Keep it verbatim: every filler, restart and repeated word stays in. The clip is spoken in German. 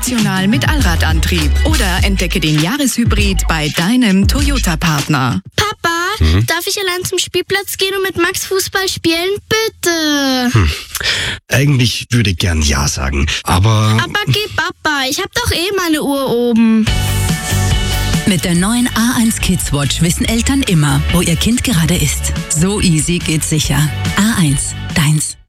Optional mit Allradantrieb oder entdecke den Jahreshybrid bei deinem Toyota-Partner. Papa, Mhm. darf ich allein zum Spielplatz gehen und mit Max Fußball spielen? Bitte. Hm. Eigentlich würde ich gern Ja sagen, aber... Aber geh, Papa, ich hab doch eh meine Uhr oben. Mit der neuen A eins Kids Watch wissen Eltern immer, wo ihr Kind gerade ist. So easy geht's sicher. A eins, deins.